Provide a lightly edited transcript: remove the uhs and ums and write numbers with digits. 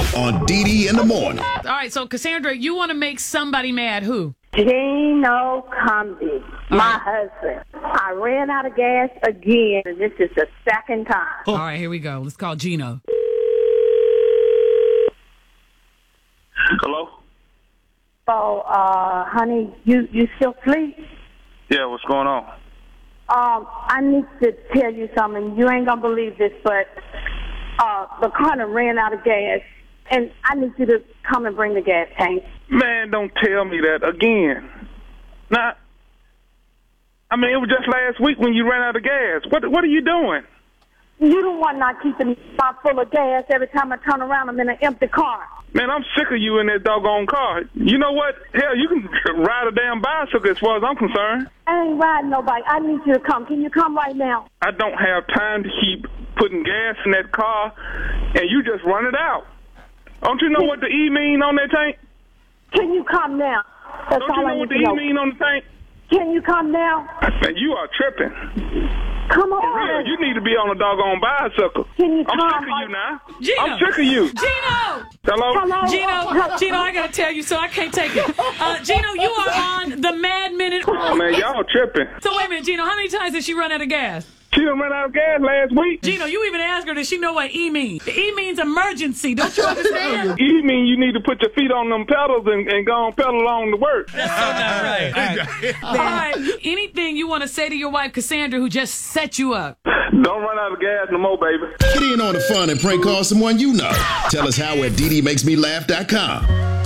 on DD in the morning. All right, so Cassandra, you want to make somebody mad. Who? Gino Cumby, my husband. I ran out of gas again, and this is the second time. All right, here we go. Let's call Gino. Hello? So, honey, you still asleep? Yeah, what's going on? I need to tell you something. You ain't gonna believe this, but the car done ran out of gas, and I need you to come and bring the gas tank. Man, don't tell me that again. Now, I mean, it was just last week when you ran out of gas. What are you doing? You the one not keeping me full of gas. Every time I turn around, I'm in an empty car. Man, I'm sick of you in that doggone car. You know what? Hell, you can ride a damn bicycle as far as I'm concerned. I ain't riding nobody. I need you to come. Can you come right now? I don't have time to keep putting gas in that car, and you just run it out. Don't you know what the E mean on that tank? Can you come now? That's Don't you all I know need what the to E know. mean on the tank? Can you come now? Man, you are tripping. Come For on. real, you need to be on a doggone bicycle. Can you I'm come? sick of you now. Gino. I'm sick of you. Gino! Hello? Gino, I got to tell you, so I can't take it. Gino, you are on the Mad Minute. Oh, man, y'all tripping. So wait a minute, Gino, how many times did she run out of gas? She done ran out of gas last week. Gino, you even asked her, does she know what E means? The E means emergency. Don't you understand? You mean you need to put your feet on them pedals and go on pedal along to work. That's so not right. All right. Anything you want to say to your wife, Cassandra, who just set you up? Don't run out of gas no more, baby. Get in on the fun and prank call someone you know. Tell us how at DDMakesMeLaugh.com.